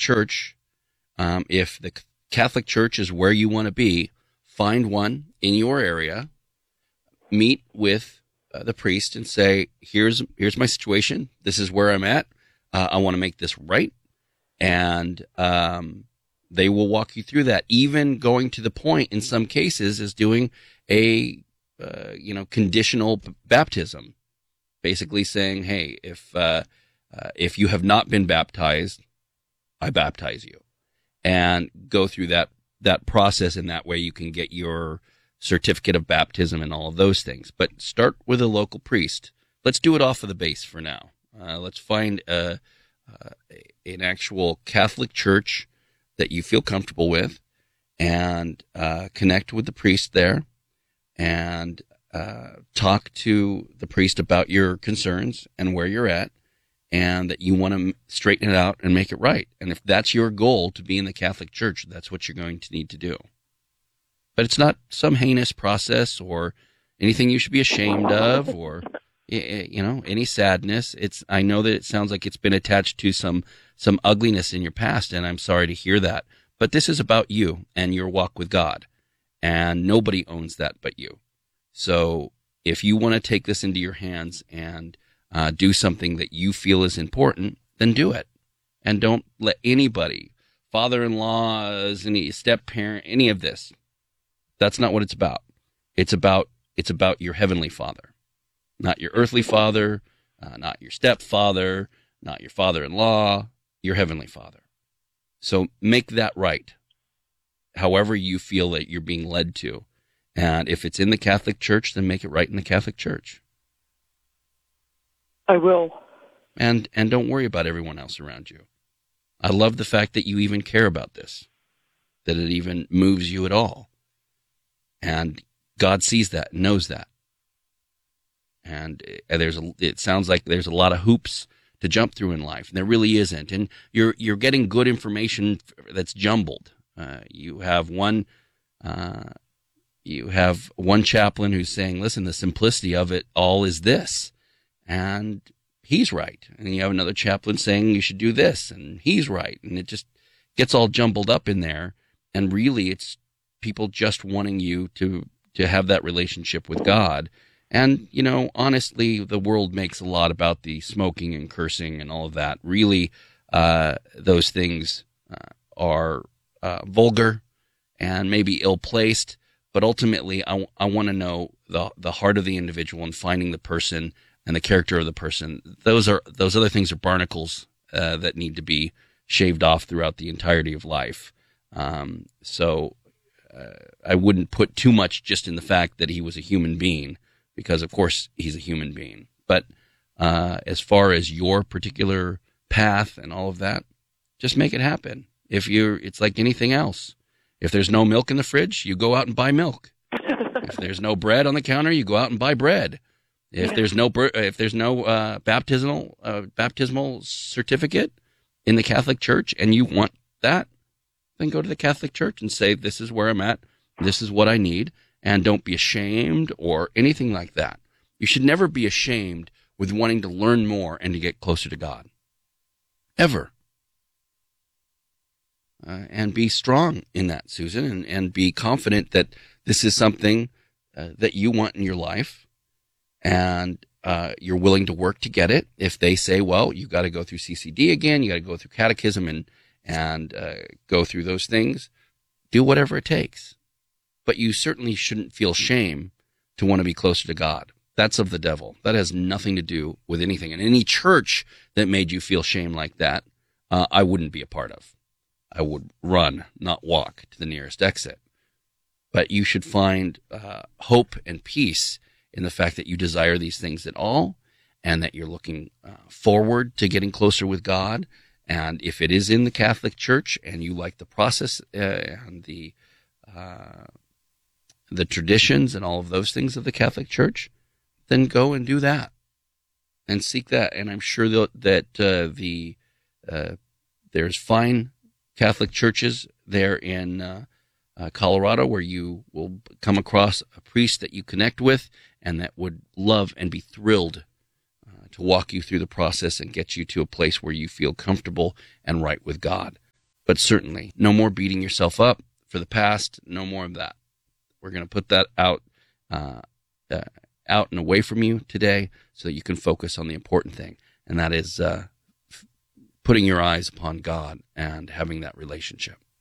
church, if the Catholic Church is where you want to be, find one in your area, meet with the priest and say, here's my situation. This is where I'm at. I want to make this right. And they will walk you through that, even going to the point in some cases is doing a conditional baptism, basically saying, hey, if you have not been baptized, I baptize you, and go through that process. In that way, you can get your certificate of baptism and all of those things. But start with a local priest. Let's do it off of the base for now. Let's find an actual Catholic church that you feel comfortable with, and connect with the priest there, and talk to the priest about your concerns and where you're at, and that you want to straighten it out and make it right. And if that's your goal, to be in the Catholic Church, that's what you're going to need to do. But it's not some heinous process or anything you should be ashamed of, or any sadness. I know that it sounds like it's been attached to some ugliness in your past, and I'm sorry to hear that. But this is about you and your walk with God, and nobody owns that but you. So if you want to take this into your hands and do something that you feel is important, then do it. And don't let anybody, father-in-laws, any step-parent, any of this. That's not what it's about. It's about your heavenly Father, not your earthly father, not your stepfather, not your father-in-law, your heavenly Father. So make that right, however you feel that you're being led to. And if it's in the Catholic Church, then make it right in the Catholic Church. I will. And don't worry about everyone else around you. I love the fact that you even care about this, that it even moves you at all. And God sees that, knows that. And it sounds like there's a lot of hoops to jump through in life, and there really isn't. And you're getting good information that's jumbled. You have one chaplain who's saying, listen, the simplicity of it all is this, and he's right. And you have another chaplain saying you should do this, and he's right. And it just gets all jumbled up in there. And really, it's people just wanting you to have that relationship with God. And, honestly, the world makes a lot about the smoking and cursing and all of that. Really, those things are vulgar and maybe ill-placed. But ultimately, I want to know the heart of the individual and finding the person and the character of the person. Those other things are barnacles that need to be shaved off throughout the entirety of life. So I wouldn't put too much just in the fact that he was a human being, because of course he's a human being. But as far as your particular path and all of that, just make it happen. It's like anything else. If there's no milk in the fridge, you go out and buy milk. If there's no bread on the counter, you go out and buy bread. If there's no baptismal certificate in the Catholic Church and you want that, then go to the Catholic Church and say, this is where I'm at, this is what I need, and don't be ashamed or anything like that. You should never be ashamed with wanting to learn more and to get closer to God. Ever. And be strong in that, Susan, and be confident that this is something that you want in your life, and you're willing to work to get it. If they say, well, you got to go through CCD again, you got to go through catechism and go through those things, do whatever it takes. But you certainly shouldn't feel shame to want to be closer to God. That's of the devil. That has nothing to do with anything. And any church that made you feel shame like that, I wouldn't be a part of. I would run, not walk to the nearest exit. But you should find hope and peace in the fact that you desire these things at all, and that you're looking forward to getting closer with God. And if it is in the Catholic Church and you like the process and the traditions and all of those things of the Catholic Church, then go and do that and seek that. And I'm sure that there's fine Catholic churches there in Colorado where you will come across a priest that you connect with and that would love and be thrilled to walk you through the process and get you to a place where you feel comfortable and right with God. But certainly, no more beating yourself up for the past. No more of that. We're going to put that out and away from you today so that you can focus on the important thing, and that is putting your eyes upon God and having that relationship.